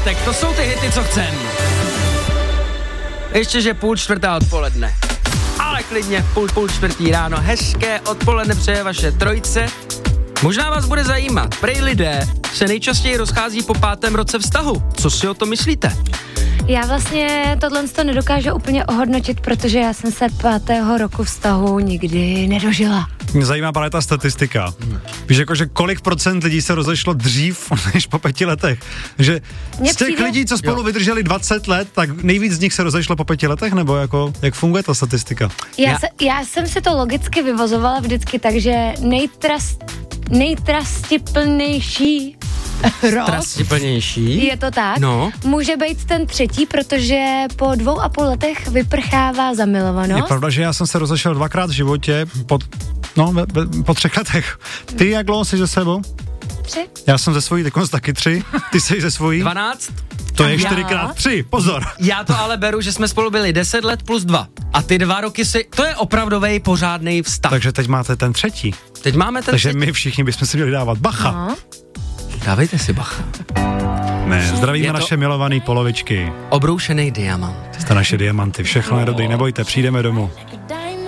pátek, to jsou ty hity, co chcem. Ještě, že 3:30 odpoledne. Ale klidně půl čtvrtý ráno. Hezké odpoledne přeje vaše trojice. Možná vás bude zajímat, prej lidé se nejčastěji rozchází po 5. roce vztahu. Co si o to myslíte? Já vlastně tohle nedokážu úplně ohodnotit, protože já jsem se 5. roku vztahu nikdy nedožila. Mě zajímá právě ta statistika. Víš, jakože kolik procent lidí se rozešlo dřív než po 5 letech? Že z těch lidí, co spolu vydrželi 20 let, tak nejvíc z nich se rozešlo po 5 letech? Nebo jako, jak funguje ta statistika? Já jsem si to logicky vyvozovala vždycky, takže nejtrastiplnější rok. Trastiplnější? Je to tak? No. Může být ten 3, protože po 2,5 letech vyprchává zamilovanost. Je pravda, že já jsem se rozešel 2krát v životě po 3 letech. Ty jak dlouho jsi ze sebou? 3. Já jsem ze svojí, teď taky 3. Ty jsi ze svojí? 12. To je 4x3, pozor. Já to ale beru, že jsme spolu byli 10 let plus 2. A ty 2 roky to je opravdovej pořádnej vztah. Takže teď máte ten 3. Teď máme ten Takže 3. my všichni bychom si měli dávat bacha. No. Dávejte si bacha. Ne, zdravíme naše milované polovičky. Obroušený diamant. Jste naše diamanty, všechno je dobrý, nebojte, přijdeme domů.